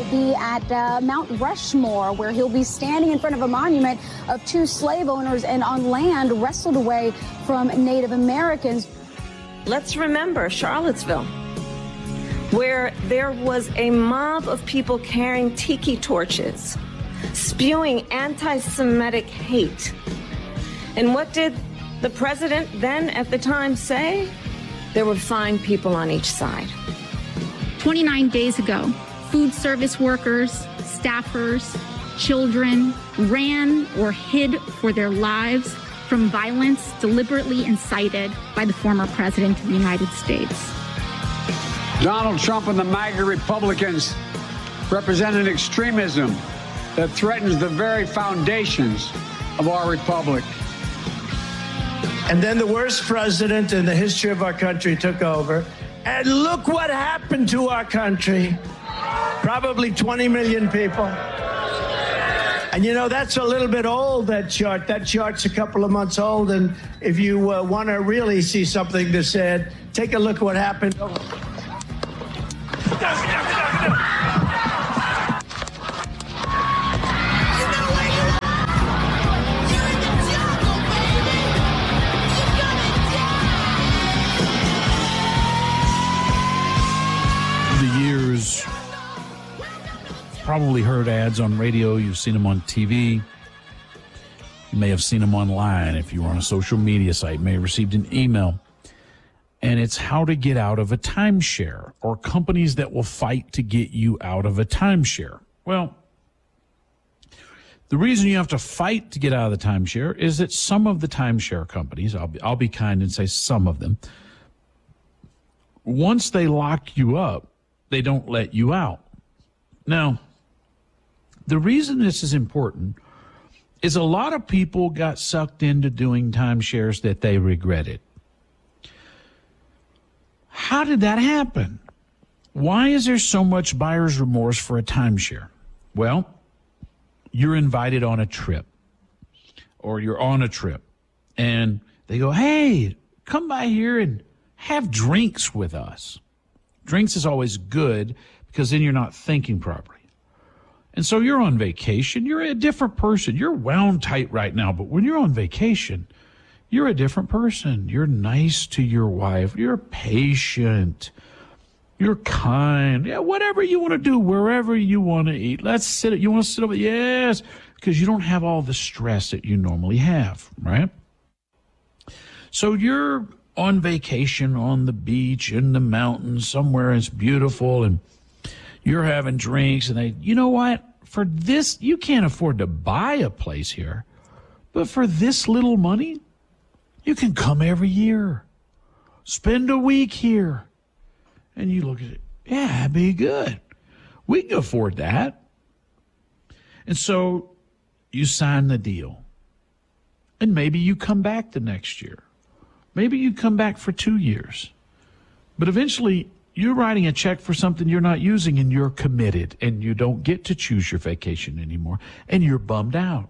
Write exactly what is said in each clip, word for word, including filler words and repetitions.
be at uh, Mount Rushmore, where he'll be standing in front of a monument of two slave owners and on land wrestled away from Native Americans. Let's remember Charlottesville, where there was a mob of people carrying tiki torches, spewing anti-Semitic hate. And what did the president then at the time say? There were fine people on each side. twenty-nine days ago, food service workers, staffers, children ran or hid for their lives from violence deliberately incited by the former president of the United States. Donald Trump and the MAGA Republicans represent an extremism that threatens the very foundations of our republic. And then the worst president in the history of our country took over. And look what happened to our country. Probably twenty million people. And you know, that's a little bit old, that chart. That chart's a couple of months old. And if you uh, want to really see something that's said, take a look at what happened. Probably heard ads on radio. You've seen them on T V. You may have seen them online if you were on a social media site. You may have received an email. And it's how to get out of a timeshare, or companies that will fight to get you out of a timeshare. Well, the reason you have to fight to get out of the timeshare is that some of the timeshare companies, I'll be, I'll be kind and say some of them, once they lock you up, they don't let you out. Now, the reason this is important is a lot of people got sucked into doing timeshares that they regretted. How did that happen? Why is there so much buyer's remorse for a timeshare? Well, you're invited on a trip, or you're on a trip, and they go, hey, come by here and have drinks with us. Drinks is always good because then you're not thinking properly. And so you're on vacation. You're a different person. You're wound tight right now, but when you're on vacation, you're a different person. You're nice to your wife. You're patient. You're kind. Yeah, whatever you want to do, wherever you want to eat. Let's sit. You want to sit over? Yes, because you don't have all the stress that you normally have, right? So you're on vacation on the beach, in the mountains, somewhere it's beautiful, and you're having drinks, and they, you know what? For this, you can't afford to buy a place here, but for this little money, you can come every year, spend a week here, and you look at it, yeah, that'd be good. We can afford that. And so you sign the deal, and maybe you come back the next year. Maybe you come back for two years, but eventually you're writing a check for something you're not using, and you're committed, and you don't get to choose your vacation anymore, and you're bummed out.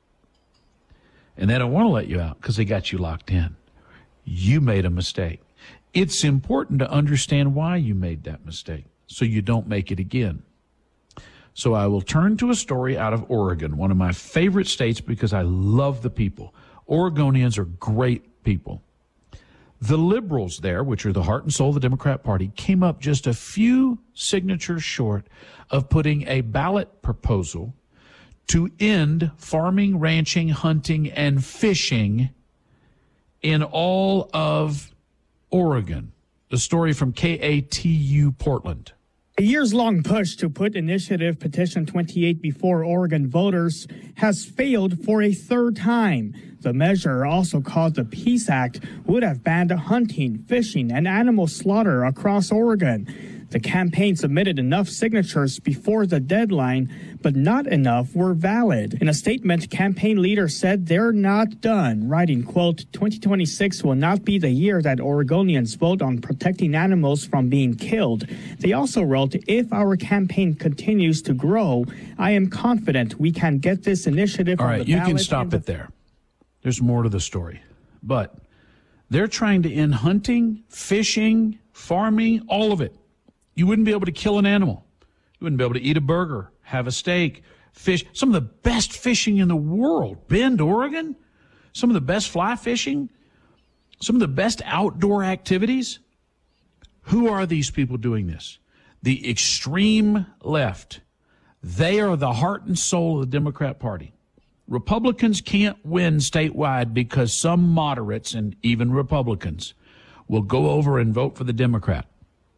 And they don't want to let you out because they got you locked in. You made a mistake. It's important to understand why you made that mistake so you don't make it again. So I will turn to a story out of Oregon, one of my favorite states because I love the people. Oregonians are great people. The liberals there, which are the heart and soul of the Democrat Party, came up just a few signatures short of putting a ballot proposal to end farming, ranching, hunting, and fishing in all of Oregon. The story from K A T U Portland. A years-long push to put Initiative Petition twenty-eight before Oregon voters has failed for a third time. The measure, also called the PEACE Act, would have banned hunting, fishing, and animal slaughter across Oregon. The campaign submitted enough signatures before the deadline, but not enough were valid. In a statement, campaign leaders said they're not done, writing, quote, twenty twenty-six will not be the year that Oregonians vote on protecting animals from being killed. They also wrote, if our campaign continues to grow, I am confident we can get this initiative All on right, the you ballot. can stop it there. There's more to the story. But they're trying to end hunting, fishing, farming, all of it. You wouldn't be able to kill an animal. It wouldn't be able to eat a burger, have a steak, fish. Some of the best fishing in the world. Bend, Oregon. Some of the best fly fishing. Some of the best outdoor activities. Who are these people doing this? The extreme left. They are the heart and soul of the Democrat Party. Republicans can't win statewide because some moderates and even Republicans will go over and vote for the Democrat.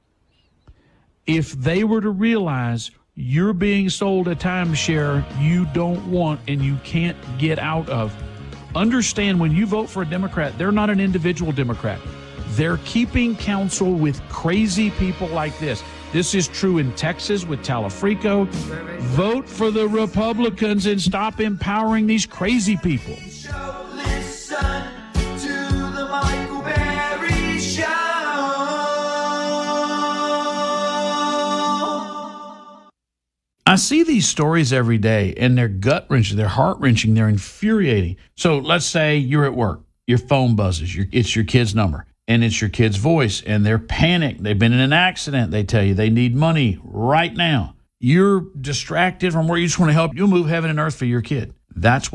If they were to realize you're being sold a timeshare you don't want and you can't get out of, understand when you vote for a Democrat, they're not an individual Democrat. They're keeping counsel with crazy people like this. This is true in Texas with Talafrico. Vote for the Republicans and stop empowering these crazy people. Listen to the Michael Berry Show. I see these stories every day, and they're gut-wrenching, they're heart-wrenching, they're infuriating. So let's say you're at work, your phone buzzes, your, it's your kid's number, and it's your kid's voice, and they're panicked. They've been in an accident. They tell you they need money right now. You're distracted from where you just want to help. You'll move heaven and earth for your kid. That's